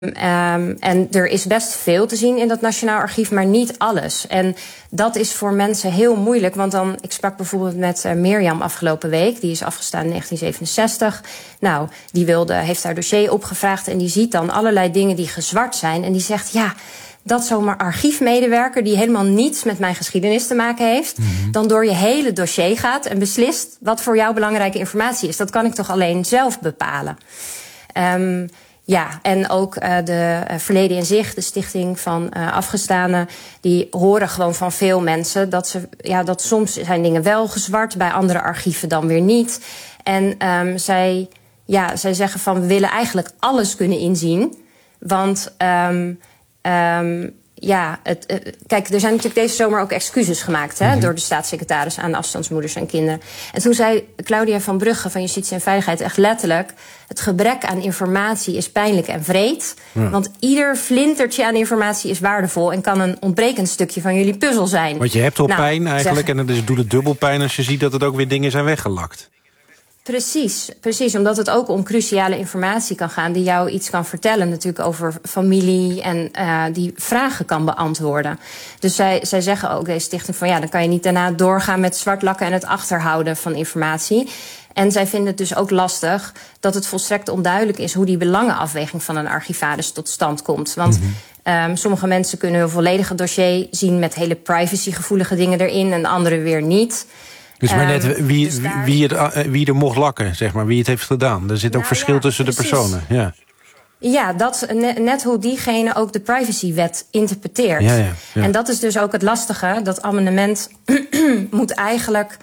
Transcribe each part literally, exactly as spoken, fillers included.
Um, en er is best veel te zien in dat Nationaal Archief, maar niet alles. En dat is voor mensen heel moeilijk. Want dan, ik sprak bijvoorbeeld met uh, Mirjam afgelopen week. Die is afgestaan in negentien zevenenzestig. Nou, die wilde, heeft haar dossier opgevraagd. En die ziet dan allerlei dingen die gezwart zijn. En die zegt, ja, dat zo'n archiefmedewerker die helemaal niets met mijn geschiedenis te maken heeft, mm-hmm. dan door je hele dossier gaat en beslist wat voor jou belangrijke informatie is. Dat kan ik toch alleen zelf bepalen. Um, Ja, en ook uh, de uh, Verleden in Zicht, de stichting van uh, afgestaanden, die horen gewoon van veel mensen dat ze, ja, dat soms zijn dingen wel gezwart, bij andere archieven dan weer niet. En um, zij, ja, zij zeggen van, we willen eigenlijk alles kunnen inzien, want um, um, ja, het, uh, kijk, er zijn natuurlijk deze zomer ook excuses gemaakt, hè, mm-hmm. door de staatssecretaris aan afstandsmoeders en kinderen. En toen zei Claudia van Brugge van Justitie en Veiligheid echt letterlijk, het gebrek aan informatie is pijnlijk en wreed. Ja. Want ieder flintertje aan informatie is waardevol en kan een ontbrekend stukje van jullie puzzel zijn. Want je hebt al nou, pijn eigenlijk zeg, en het doet het dubbel pijn als je ziet dat het ook weer dingen zijn weggelakt. Precies, precies, omdat het ook om cruciale informatie kan gaan die jou iets kan vertellen natuurlijk over familie en uh, die vragen kan beantwoorden. Dus zij, zij zeggen ook, deze stichting, van ja, dan kan je niet daarna doorgaan met zwartlakken en het achterhouden van informatie. En zij vinden het dus ook lastig dat het volstrekt onduidelijk is hoe die belangenafweging van een archivaris tot stand komt. Want mm-hmm. um, sommige mensen kunnen hun volledige dossier zien met hele privacygevoelige dingen erin en anderen weer niet. Dus maar net wie, dus daar... wie, het, wie er mocht lakken, zeg maar, wie het heeft gedaan. Er zit ook nou, verschil ja, tussen precies. de personen. Ja, ja dat, net, net hoe diegene ook de privacywet interpreteert. Ja, ja, ja. En dat is dus ook het lastige. Dat amendement moet eigenlijk...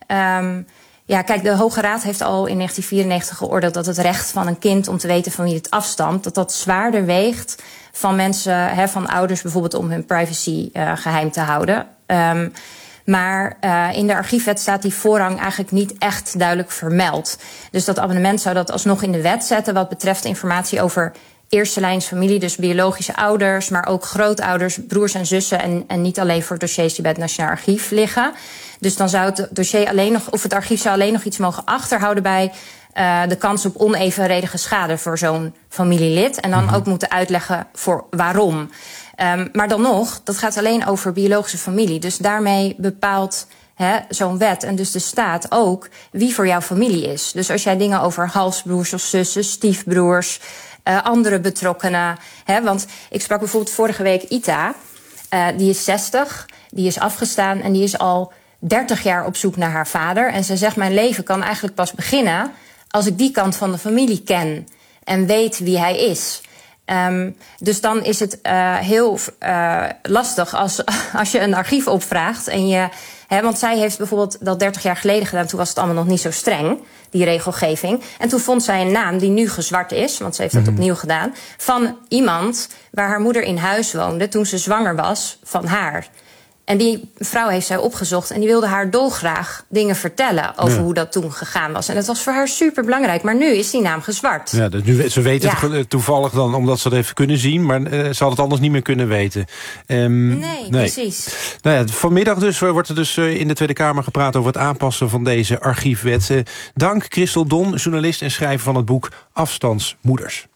Um, ja, kijk, de Hoge Raad heeft al in negentien vierennegentig geoordeeld dat het recht van een kind om te weten van wie het afstamt, dat dat zwaarder weegt van mensen, hè, van ouders bijvoorbeeld, om hun privacy uh, geheim te houden. Um, Maar uh, in de archiefwet staat die voorrang eigenlijk niet echt duidelijk vermeld. Dus dat amendement zou dat alsnog in de wet zetten wat betreft informatie over eerste lijns familie, dus biologische ouders, maar ook grootouders, broers en zussen, en, en niet alleen voor dossiers die bij het Nationaal Archief liggen. Dus dan zou het dossier alleen nog, of het archief zou alleen nog iets mogen achterhouden bij uh, de kans op onevenredige schade voor zo'n familielid. En dan mm-hmm. ook moeten uitleggen voor waarom. Um, maar dan nog, dat gaat alleen over biologische familie. Dus daarmee bepaalt hè, zo'n wet en dus de staat ook wie voor jouw familie is. Dus als jij dingen over halfbroers of zussen, stiefbroers, uh, andere betrokkenen. Hè, want ik sprak bijvoorbeeld vorige week Ita. Uh, die is zestig, die is afgestaan en die is al dertig jaar op zoek naar haar vader. En ze zegt, mijn leven kan eigenlijk pas beginnen als ik die kant van de familie ken en weet wie hij is. Um, dus dan is het uh, heel uh, lastig als, als je een archief opvraagt. En je, hè, want zij heeft bijvoorbeeld dat dertig jaar geleden gedaan. Toen was het allemaal nog niet zo streng, die regelgeving. En toen vond zij een naam die nu gezwart is, want ze heeft dat mm-hmm. opnieuw gedaan, van iemand waar haar moeder in huis woonde toen ze zwanger was van haar. En die vrouw heeft zij opgezocht en die wilde haar dolgraag dingen vertellen over ja. hoe dat toen gegaan was. En dat was voor haar superbelangrijk. Maar nu is die naam gezwart. Ja, dus nu, ze weet het ja. toevallig dan omdat ze het heeft kunnen zien, maar uh, ze had het anders niet meer kunnen weten. Um, nee, nee, precies. Nou ja, vanmiddag dus wordt er dus uh, in de Tweede Kamer gepraat over het aanpassen van deze archiefwet. Uh, dank Christel Don, journalist en schrijver van het boek Afstandsmoeders.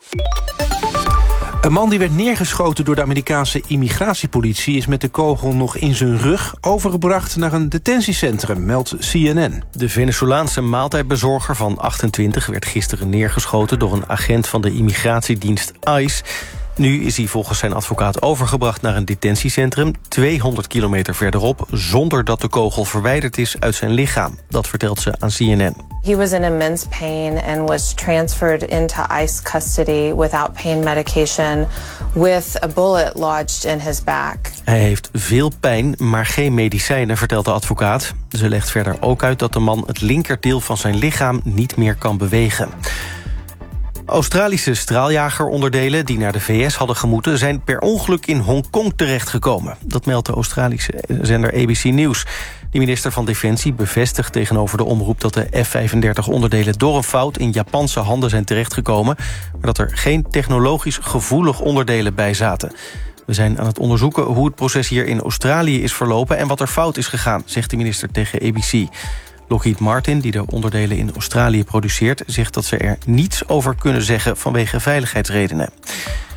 Een man die werd neergeschoten door de Amerikaanse immigratiepolitie is met de kogel nog in zijn rug overgebracht naar een detentiecentrum, meldt C N N. De Venezolaanse maaltijdbezorger van achtentwintig werd gisteren neergeschoten door een agent van de immigratiedienst ICE. Nu is hij volgens zijn advocaat overgebracht naar een detentiecentrum tweehonderd kilometer verderop, zonder dat de kogel verwijderd is uit zijn lichaam. Dat vertelt ze aan C N N. He was in immense pain and was transferred into ICE custody without pain medication with a bullet lodged in his back. Hij heeft veel pijn, maar geen medicijnen, vertelt de advocaat. Ze legt verder ook uit dat de man het linkerdeel van zijn lichaam niet meer kan bewegen. Australische straaljageronderdelen die naar de V S hadden gemoeten zijn per ongeluk in Hongkong terechtgekomen. Dat meldt de Australische zender A B C News. De minister van Defensie bevestigt tegenover de omroep dat de F vijfendertig onderdelen door een fout in Japanse handen zijn terechtgekomen, maar dat er geen technologisch gevoelig onderdelen bij zaten. We zijn aan het onderzoeken hoe het proces hier in Australië is verlopen en wat er fout is gegaan, zegt de minister tegen A B C. Lockheed Martin, die de onderdelen in Australië produceert, zegt dat ze er niets over kunnen zeggen vanwege veiligheidsredenen.